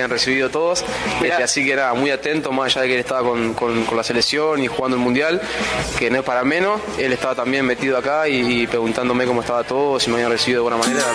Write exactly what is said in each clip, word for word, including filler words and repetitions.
habían recibido todos, este, así que era muy atento, más allá de que él estaba con, con, con la selección y jugando el Mundial, que no es para menos, él estaba también metido acá y, y preguntándome cómo estaba todo, si me habían recibido de buena manera.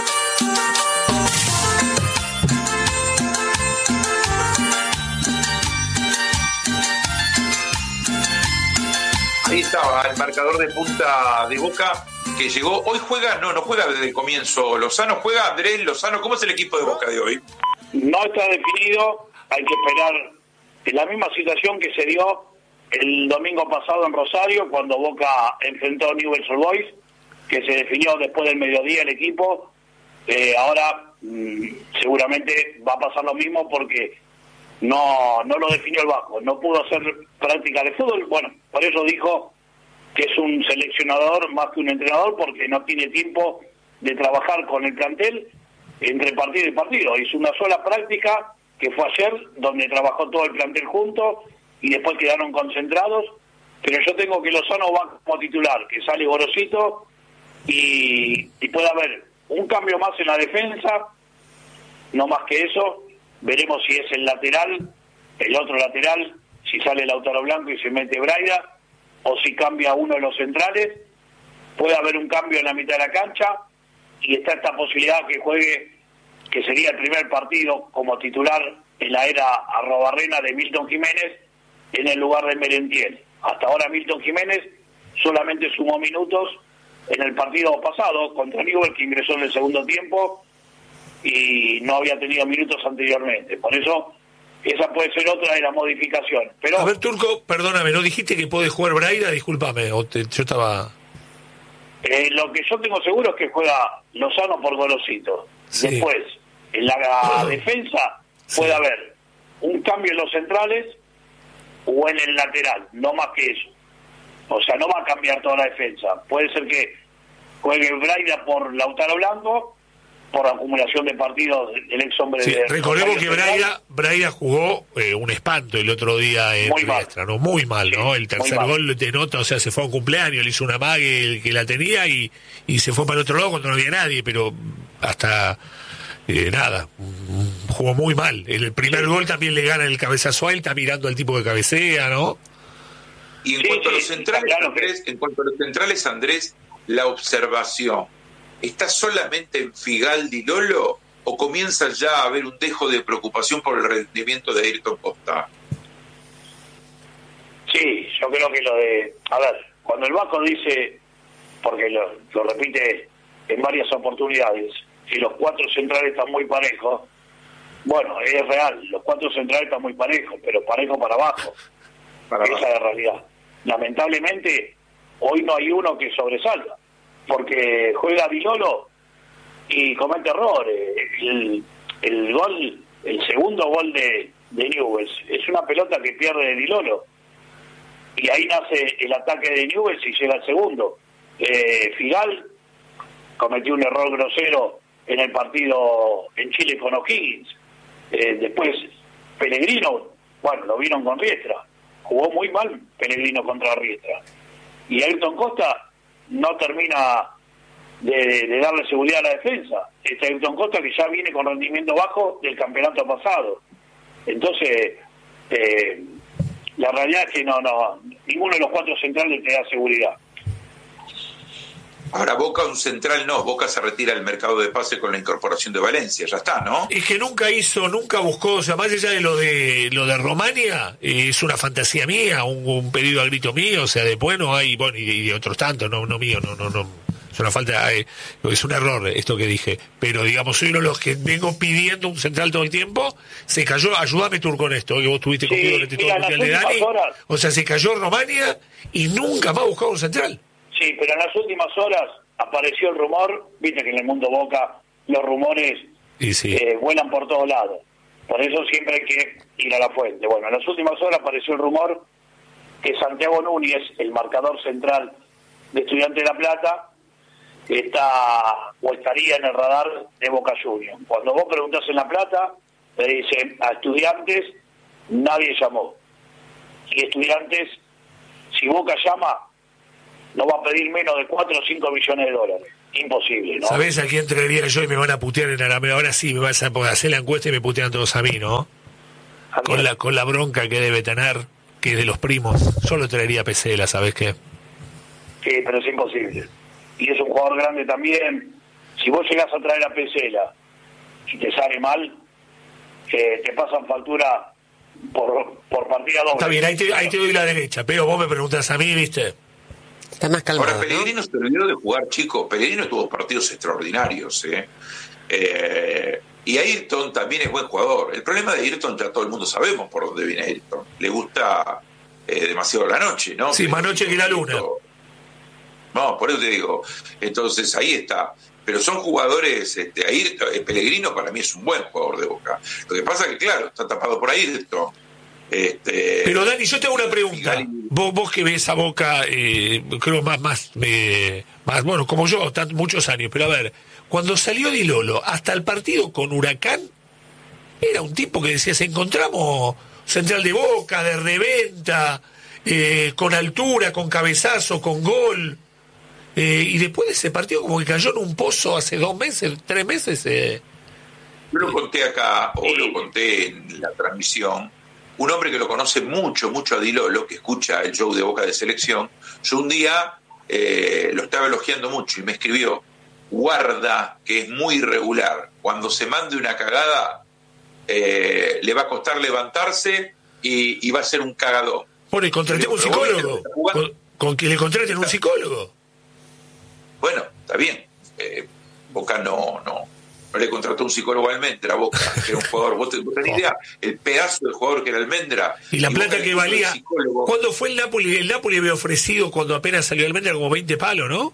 Ahí estaba el marcador de punta de Boca que llegó. Hoy juega, no, no juega desde el comienzo Lozano, juega Andrés Lozano. ¿Cómo es el equipo de Boca de hoy? No está definido, hay que esperar. En la misma situación que se dio el domingo pasado en Rosario, cuando Boca enfrentó a Newell's Old Boys, que se definió después del mediodía el equipo. Eh, ahora mmm, seguramente va a pasar lo mismo porque no no lo definió el Vasco, no pudo hacer práctica de fútbol. Bueno, por eso dijo que es un seleccionador más que un entrenador, porque no tiene tiempo de trabajar con el plantel entre partido y partido. Hizo una sola práctica, que fue ayer, donde trabajó todo el plantel junto y después quedaron concentrados. Pero yo tengo que Lozano va como titular, que sale Gorosito y, y puede haber un cambio más en la defensa, no más que eso. Veremos si es el lateral, el otro lateral, si sale Lautaro Blanco y se mete Braida, o si cambia uno de los centrales. Puede haber un cambio en la mitad de la cancha, y está esta posibilidad que juegue, que sería el primer partido como titular en la era arrobarrena de Milton Jiménez, en el lugar de Merentiel. Hasta ahora Milton Jiménez solamente sumó minutos en el partido pasado contra Newell's, que ingresó en el segundo tiempo, y no había tenido minutos anteriormente. Por eso esa puede ser otra de las modificaciones. Pero a ver, Turco, perdóname, ¿no dijiste que puede jugar Braida? Discúlpame, o te, yo estaba... Eh, lo que yo tengo seguro es que juega Lozano por Gorosito. Sí. Después, en la oh. defensa puede sí. haber un cambio en los centrales o en el lateral, no más que eso. O sea, no va a cambiar toda la defensa. Puede ser que juegue Braida por Lautaro Blanco, por acumulación de partidos del ex hombre sí, de... Recordemos que Braida, Braida jugó eh, un espanto el otro día en Riestra, ¿no? Muy mal, sí, ¿no? El tercer gol de nota, o sea, se fue a un cumpleaños, le hizo una mague el que la tenía y, y se fue para el otro lado cuando no había nadie, pero hasta eh, nada, jugó muy mal. El primer sí. gol también le gana el cabezazo a él, está mirando al tipo que cabecea, ¿no? Y en sí, cuanto sí, a los centrales, claro Andrés, en cuanto a los centrales, Andrés, la observación, ¿está solamente en Figaldi Lolo o comienza ya a haber un dejo de preocupación por el rendimiento de Ayrton Costa? Sí, yo creo que lo de... A ver, cuando el Vasco dice, porque lo, lo repite en varias oportunidades, que los cuatro centrales están muy parejos, bueno, es real, los cuatro centrales están muy parejos, pero parejo para abajo. Para Esa abajo. Es la realidad. Lamentablemente, hoy no hay uno que sobresalga, porque juega Di Lolo y comete errores. El, el gol, el segundo gol de, de Newell's, es una pelota que pierde Di Lolo. Y ahí nace el ataque de Newell's y llega el segundo. Eh, Figal cometió un error grosero en el partido en Chile con O'Higgins. Eh, después, Pellegrino, bueno, lo vieron con Riestra. Jugó muy mal Pellegrino contra Riestra. Y Ayrton Costa no termina de, de darle seguridad a la defensa. Este Ayrton Costa que ya viene con rendimiento bajo del campeonato pasado. Entonces, eh, la realidad es que no, no, ninguno de los cuatro centrales te da seguridad. Ahora Boca, un central no, Boca se retira del mercado de pase con la incorporación de Valencia, ya está, ¿no? Es que nunca hizo, nunca buscó, o sea, más allá de lo de lo de Romania, eh, es una fantasía mía, un, un pedido a grito mío, o sea, de bueno hay, bueno, y de, y de otros tantos, no, no mío, no, no, no, es una falta, eh, es un error esto que dije, pero digamos, soy uno de los que vengo pidiendo un central todo el tiempo, se cayó, ayúdame Turco con esto, que vos estuviste sí, conmigo en este todo el mundial de Dani, horas, o sea, se cayó Romania y nunca más buscó un central. Sí, pero en las últimas horas apareció el rumor, viste que en el mundo Boca los rumores sí. eh, vuelan por todos lados, por eso siempre hay que ir a la fuente. Bueno, en las últimas horas apareció el rumor que Santiago Núñez, el marcador central de Estudiantes de La Plata, está o estaría en el radar de Boca Juniors. Cuando vos preguntás en La Plata, te dicen a Estudiantes nadie llamó, y Estudiantes, si Boca llama, no va a pedir menos de cuatro o cinco millones de dólares. Imposible, ¿no? ¿Sabés a quién traería yo y me van a putear en arameo? Ahora sí, me vas a hacer la encuesta y me putean todos a mí, ¿no? con la con la bronca que debe tener, que es de los primos. Yo lo traería a Pesela, ¿sabes qué? Sí, pero es imposible. Y es un jugador grande también. Si vos llegás a traer a Pesela y te sale mal, eh, te pasan factura por, por partida doble. Está bien, ahí te, ahí te doy la derecha, pero vos me preguntas a mí, ¿viste? Está más calmado. Ahora, Pellegrino, ¿no?, se olvidó de jugar, chicos. Pellegrino tuvo partidos extraordinarios, ¿eh? Eh, y Ayrton también es buen jugador. El problema de Ayrton, ya todo el mundo sabemos por dónde viene Ayrton. Le gusta eh, demasiado la noche, ¿no? Sí, más noche que la luna. No, por eso te digo. Entonces, ahí está. Pero son jugadores, este, Ayrton, eh, Pellegrino para mí es un buen jugador de Boca. Lo que pasa que, claro, está tapado por Ayrton. Este, pero Dani, yo te hago una pregunta. Vos, vos que ves a Boca, eh, creo más, más, eh, más, bueno, como yo, tan, muchos años, pero a ver, cuando salió Di Lolo hasta el partido con Huracán, era un tipo que decías, encontramos central de Boca, de reventa, eh, con altura, con cabezazo, con gol, eh, y después de ese partido como que cayó en un pozo hace dos meses, tres meses. Eh. Yo lo conté acá, o lo conté en la transmisión. Un hombre que lo conoce mucho, mucho a Di Lolo, que escucha el show de Boca de Selección, yo un día eh, lo estaba elogiando mucho y me escribió: guarda que es muy irregular, cuando se mande una cagada eh, le va a costar levantarse y, y va a ser un cagador. Bueno, y contratemos un psicólogo, con, con que le contraten un psicólogo. Bueno, está bien, eh, Boca no... no No le contrató un psicólogo a Almendra, Boca, que era un jugador. ¿Vos tenés idea? El pedazo de jugador que era Almendra. Y la plata que valía. ¿Cuándo fue el Napoli? El Napoli había ofrecido, cuando apenas salió Almendra, como veinte palos, ¿no?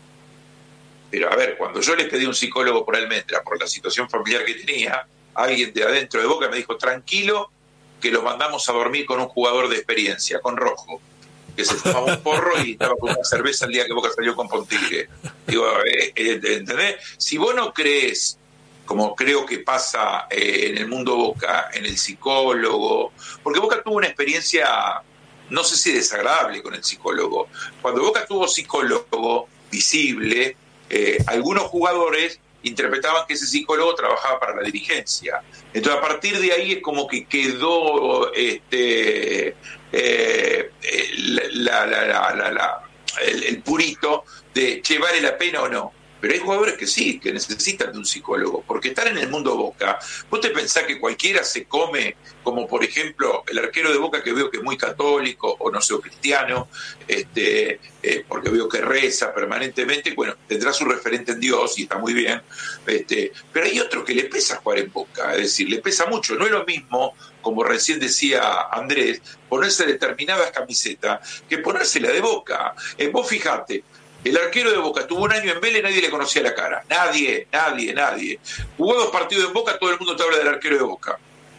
Pero a ver, cuando yo les pedí un psicólogo por Almendra, por la situación familiar que tenía, alguien de adentro de Boca me dijo: tranquilo, que los mandamos a dormir con un jugador de experiencia, con Rojo, que se fumaba un porro y estaba con una cerveza el día que Boca salió con Pontigre. Digo, eh, eh, ¿entendés? Si vos no crees, como creo que pasa eh, en el mundo Boca, en el psicólogo, porque Boca tuvo una experiencia, no sé si desagradable con el psicólogo. Cuando Boca tuvo psicólogo visible, eh, algunos jugadores interpretaban que ese psicólogo trabajaba para la dirigencia. Entonces, a partir de ahí es como que quedó este eh, la, la, la, la, la, el, el purito de che, ¿vale la pena o no? Pero hay jugadores que sí, que necesitan de un psicólogo, porque estar en el mundo Boca, vos te pensás que cualquiera se come, como por ejemplo el arquero de Boca, que veo que es muy católico, o no sé, o cristiano, este, eh, porque veo que reza permanentemente, bueno, tendrá su referente en Dios y está muy bien, este, pero hay otro que le pesa jugar en Boca, es decir, le pesa mucho. No es lo mismo, como recién decía Andrés, ponerse determinadas camisetas que ponérsela de Boca. Eh, vos fijate, el arquero de Boca tuvo un año en Vélez y nadie le conocía la cara. Nadie, nadie, nadie. Jugó dos partidos en Boca, todo el mundo te habla del arquero de Boca.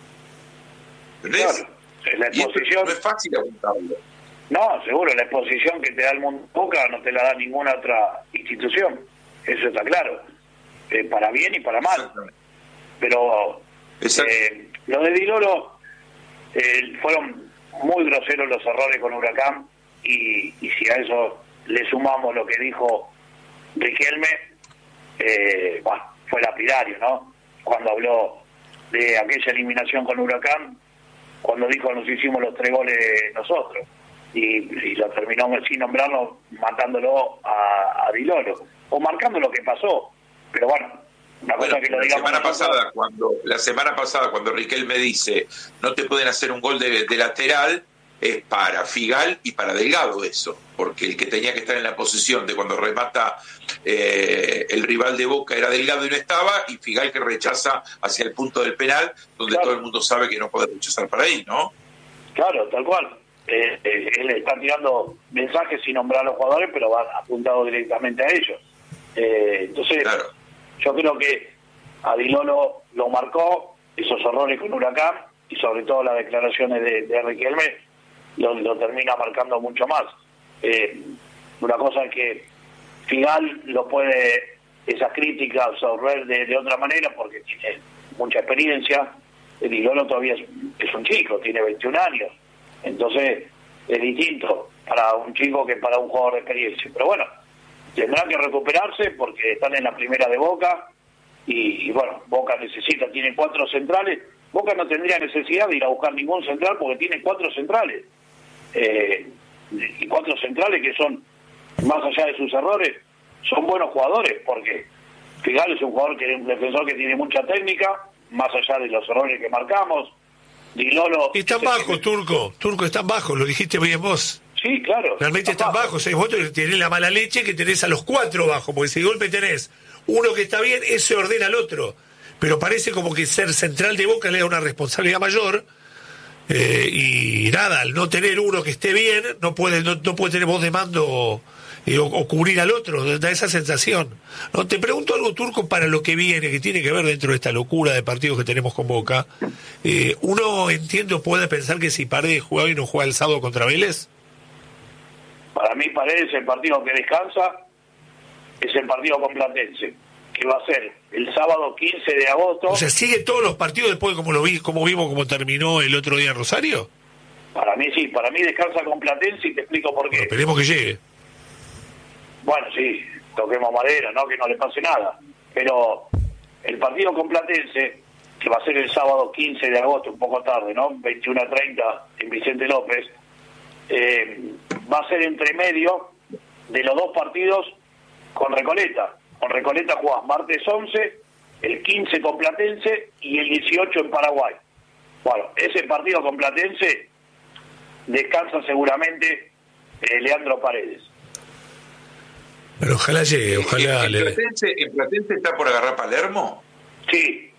¿Entendés? Claro, la exposición... No es fácil apuntarlo. No, seguro, la exposición que te da el mundo Boca no te la da ninguna otra institución. Eso está claro. Eh, para bien y para mal. Pero eh, lo de Di Lolo, eh, fueron muy groseros los errores con Huracán, y, y si a eso le sumamos lo que dijo Riquelme, eh, bueno, fue lapidario, ¿no? Cuando habló de aquella eliminación con Huracán, cuando dijo nos hicimos los tres goles nosotros, y, y lo terminó sin nombrarlo, matándolo a, a Di Lolo, o marcando lo que pasó. Pero bueno, una bueno, cosa que lo la digamos semana nosotros, pasada cuando la semana pasada cuando Riquelme dice no te pueden hacer un gol de, de lateral, es para Figal y para Delgado eso, porque el que tenía que estar en la posición de cuando remata eh, el rival de Boca era Delgado y no estaba, y Figal que rechaza hacia el punto del penal, donde claro, todo el mundo sabe que no puede rechazar para ahí, ¿no? Claro, tal cual. Eh, eh, él está tirando mensajes sin nombrar a los jugadores, pero va apuntado directamente a ellos. Eh, entonces, claro, yo creo que a Di Lolo lo marcó, esos errores con Huracán, y sobre todo las declaraciones de, de Riquelme, Lo, lo termina marcando mucho más. Eh, una cosa es que Figal lo puede, esas críticas, absorber de, de otra manera porque tiene mucha experiencia. El Di Lolo todavía es, es un chico, tiene veintiún años, entonces es distinto para un chico que para un jugador de experiencia. Pero bueno, tendrán que recuperarse porque están en la primera de Boca y, y bueno, Boca necesita, tiene cuatro centrales Boca no tendría necesidad de ir a buscar ningún central porque tiene cuatro centrales. Eh, y cuatro centrales que son, más allá de sus errores, son buenos jugadores, porque Figal es un jugador que un defensor que tiene mucha técnica, más allá de los errores que marcamos. Di Lolo... Están bajos, que... Turco, Turco, están bajos, lo dijiste bien vos. Sí, claro. Realmente están bajos, ¿eh? Vos tenés la mala leche que tenés a los cuatro bajos, porque si de golpe tenés uno que está bien, ese ordena al otro. Pero parece como que ser central de Boca le da una responsabilidad mayor, eh, y nada, al no tener uno que esté bien, no puede no, no puede tener voz de mando eh, o, o cubrir al otro, da esa sensación. No, te pregunto algo, Turco, para lo que viene, que tiene que ver dentro de esta locura de partidos que tenemos con Boca. Eh, uno, entiendo, puede pensar que si Paredes juega hoy no juega el sábado contra Vélez. Para mí Paredes, el partido que descansa es el partido con Platense, que va a ser el sábado quince de agosto. O sea, ¿sigue todos los partidos después de como lo vi, como vimos como terminó el otro día en Rosario? Para mí sí, para mí descansa con Platense y te explico por qué. Bueno, esperemos que llegue. Bueno, sí, toquemos madera, ¿no? Que no le pase nada. Pero el partido con Platense, que va a ser el sábado quince de agosto, un poco tarde, ¿no? veintiuno a treinta en Vicente López, eh, va a ser entre medio de los dos partidos con Recoleta. Con Recoleta jugás martes once, el quince con Platense y el dieciocho en Paraguay. Bueno, ese partido con Platense descansa seguramente eh, Leandro Paredes. Pero ojalá llegue, ojalá... ¿En, en, Platense, ¿En Platense está por agarrar Palermo? Sí.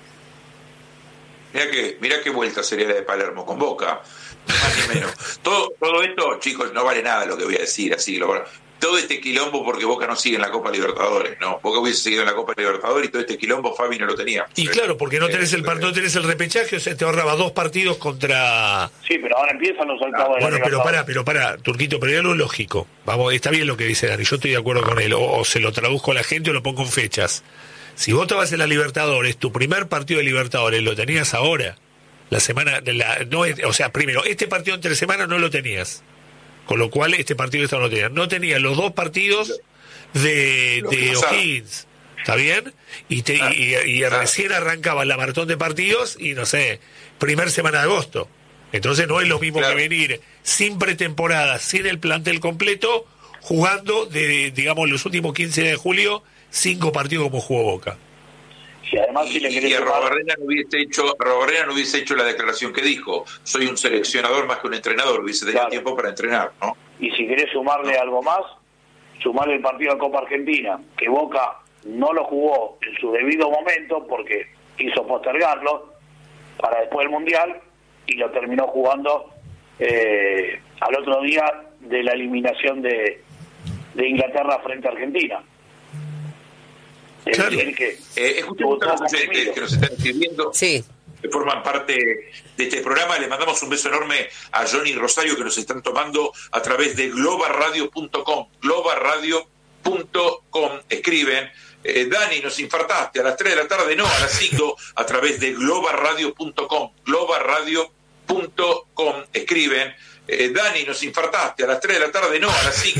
Mirá que, mirá qué vuelta sería la de Palermo, con Boca, más ni menos. Todo, todo esto, chicos, no vale nada lo que voy a decir, así lo todo este quilombo porque Boca no sigue en la Copa Libertadores, ¿no? Boca hubiese seguido en la Copa Libertadores y todo este quilombo Fabi no lo tenía. Y claro, porque no tenés el no tenés el repechaje, o sea, te ahorraba dos partidos contra... Sí, pero ahora empiezan los octavos. Ah, bueno, pero para, pero para, Turquito, pero hay algo lógico. Vamos, está bien lo que dice Dani, yo estoy de acuerdo con él, o, o se lo traduzco a la gente o lo pongo en fechas. Si vos te vas en la Libertadores, tu primer partido de Libertadores lo tenías ahora, la semana, de la, no, o sea, primero, este partido entre semana no lo tenías. Con lo cual este partido no tenía. No tenía los dos partidos de, de O'Higgins. ¿Está bien? Y, te, ah, y, y ah. recién arrancaba la maratón de partidos y no sé, primer semana de agosto. Entonces no es lo mismo claro. que venir sin pretemporada, sin el plantel completo, jugando de, digamos, los últimos quince de julio, cinco partidos como jugó Boca. Y además si y, le y a Robarrena no hubiese hecho Robarrena no hubiese hecho la declaración que dijo, soy un seleccionador más que un entrenador, hubiese tenido claro. tiempo para entrenar, ¿no? Y si querés sumarle no. algo más, sumarle el partido de Copa Argentina, que Boca no lo jugó en su debido momento porque quiso postergarlo para después del Mundial y lo terminó jugando eh, al otro día de la eliminación de, de Inglaterra frente a Argentina. Claro. Es que, eh, escuchemos a los oyentes que nos están escribiendo, sí. que forman parte de este programa. Les mandamos un beso enorme a Johnny y Rosario, que nos están tomando a través de globaradio punto com. globaradio punto com. Escriben, eh, Dani, nos infartaste a las tres de la tarde, no, a las cinco, a través de globaradio punto com. globaradio punto com. Escriben, eh, Dani, nos infartaste a las tres de la tarde, no, a las cinco.